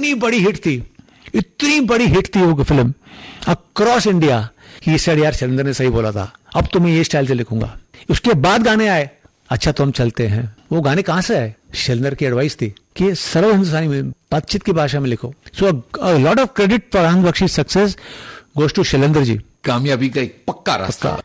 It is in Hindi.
इतनी बड़ी हिट थी वो फिल्म अक्रॉस इंडिया। ये सर यार शैलेंद्र ने सही बोला था, अब तो मैं ये स्टाइल से लिखूंगा। उसके बाद गाने आए, अच्छा तो हम चलते हैं। वो गाने कहां से आए? शैलेंद्र की एडवाइस थी कि सरल हिंदुस्तानी में बातचीत की भाषा में लिखो। So lot of credit for Anand Bakshi success goes to Shailendra ji. कामयाबी का एक पक्का रास्ता।